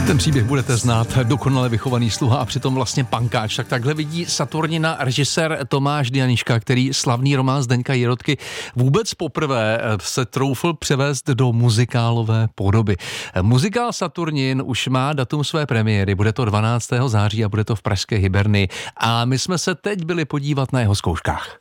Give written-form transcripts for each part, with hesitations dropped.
Ten příběh budete znát, dokonale vychovaný sluha a přitom vlastně pankáč. Tak takhle vidí Saturnina režisér Tomáš Dianiška, který slavný román Zdeňka Jirotky vůbec poprvé se troufl převést do muzikálové podoby. Muzikál Saturnin už má datum své premiéry, bude to 12. září a bude to v pražské Hybernii. A my jsme se teď byli podívat na jeho zkouškách.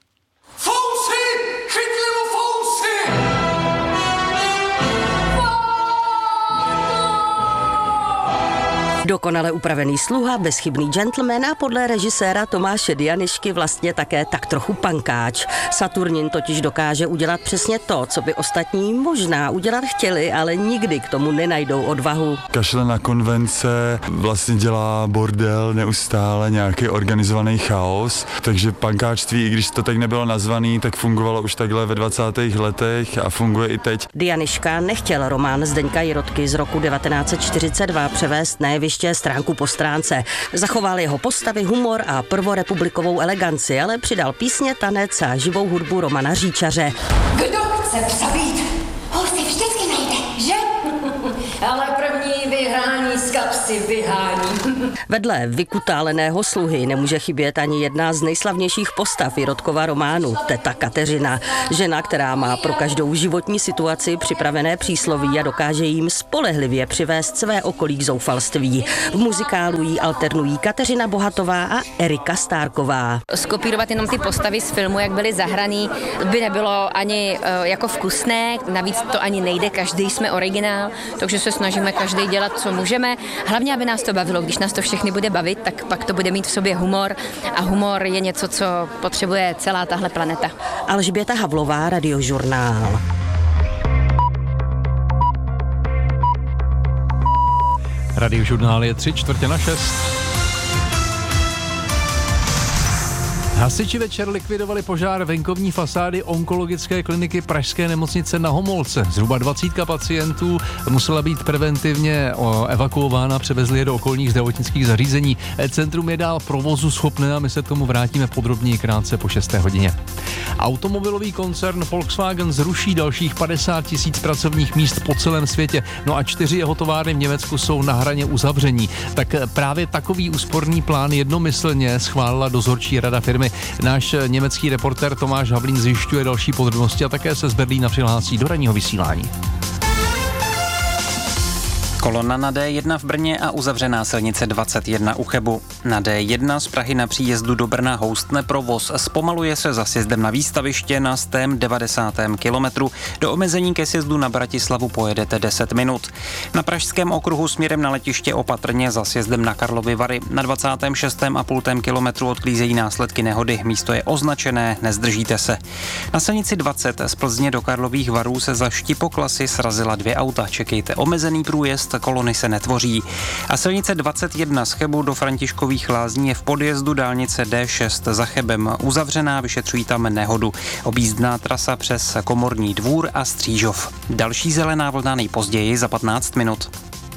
Dokonale upravený sluha, bezchybný gentleman a podle režiséra Tomáše Dianišky vlastně také tak trochu pankáč. Saturnin totiž dokáže udělat přesně to, co by ostatní možná udělat chtěli, ale nikdy k tomu nenajdou odvahu. Kašle na konvence, vlastně dělá bordel neustále, nějaký organizovaný chaos, takže pankáčství, i když to tak nebylo nazvaný, tak fungovalo už takhle ve 20. letech a funguje i teď. Dianiška nechtěl román Zdeňka Jirotky z roku 1942 převést na jeviště stránku po stránce. Zachoval jeho postavy, humor a prvorepublikovou eleganci, ale přidal písně, tanec a živou hudbu Romana Říčaře. Kdo chce zabít, ho si vždycky najde, že? Ale první vyhrání z kapsy vyhání. Vedle vykutáleného sluhy nemůže chybět ani jedna z nejslavnějších postav Jirotkova románu, teta Kateřina. Žena, která má pro každou životní situaci připravené přísloví a dokáže jim spolehlivě přivést své okolí k zoufalství. V muzikálu jí alternují Kateřina Bohatová a Erika Stárková. Skopírovat jenom ty postavy z filmu, jak byly zahraný, by nebylo ani jako vkusné, navíc to ani nejde, každý jsme originál, takže se snažíme každý dělat, co můžeme. Hlavně, aby nás to bavilo. Když nás to všechny bude bavit, tak pak to bude mít v sobě humor a humor je něco, co potřebuje celá tahle planeta. Alžběta Havlová, Radiožurnál. Radiožurnál je 5:45. Hasiči večer likvidovali požár venkovní fasády onkologické kliniky pražské nemocnice Na Homolce. Zhruba 20 pacientů musela být preventivně evakuována, převezli je do okolních zdravotnických zařízení. Centrum je dál provozu schopné a my se k tomu vrátíme podrobněji krátce po 6. hodině. Automobilový koncern Volkswagen zruší dalších 50 000 pracovních míst po celém světě. No a 4 jeho továrny v Německu jsou na hraně uzavření. Tak právě takový úsporný plán jednomyslně schválila dozorčí rada firmy. Náš německý reportér Tomáš Havlín zjišťuje další podrobnosti a také se z Berlína přihlásí do ranního vysílání. Kolona na D1 v Brně a uzavřená silnice 21 u Chebu. Na D1 z Prahy na příjezdu do Brna houstne provoz. Zpomaluje se za sjezdem na výstaviště na 190. kilometru. Do omezení ke sjezdu na Bratislavu pojedete 10 minut. Na pražském okruhu směrem na letiště opatrně za sjezdem na Karlovy Vary. Na 26,5 kilometru odklízejí následky nehody. Místo je označené, nezdržíte se. Na silnici 20 z Plzně do Karlových Varů se za štipoklasy srazila 2 auta. Čekejte omezený průjezd, kolony se netvoří. A silnice 21 z Chebu do Františkových Lázní je v podjezdu dálnice D6 za Chebem uzavřená, vyšetřují tam nehodu. Objízdná trasa přes Komorní dvůr a Střížov. Další zelená vlna nejpozději za 15 minut.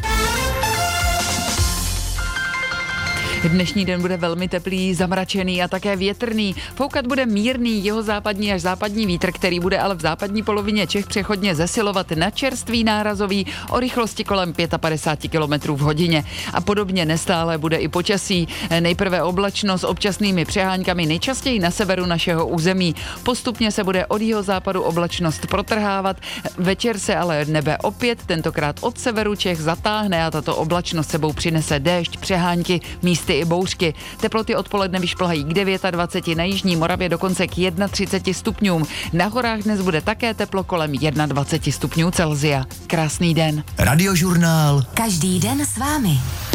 Dnešní den bude velmi teplý, zamračený a také větrný. Foukat bude mírný jihozápadní až západní vítr, který bude ale v západní polovině Čech přechodně zesilovat na čerstvý nárazový o rychlosti kolem 55 km v hodině. A podobně nestále bude i počasí. Nejprve oblačno s občasnými přeháňkami nejčastěji na severu našeho území. Postupně se bude od jihozápadu oblačnost protrhávat. Večer se ale nebe opět tentokrát od severu Čech zatáhne a tato oblačnost sebou přinese déšť, přehánky, místy i bouřky. Teploty odpoledne vyšplhají k 29, na jižní Moravě dokonce k 31 stupňům. Na horách dnes bude také teplo kolem 21 stupňů Celsia. Krásný den. Radiožurnál. Každý den s vámi.